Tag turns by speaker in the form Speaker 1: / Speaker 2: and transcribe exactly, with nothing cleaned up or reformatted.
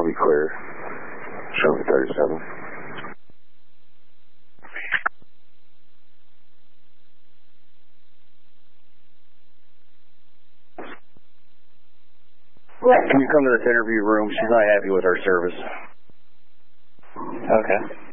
Speaker 1: I'll be clear. Show me thirty-seven. Can you come to this interview room? She's not happy with our service.
Speaker 2: Okay.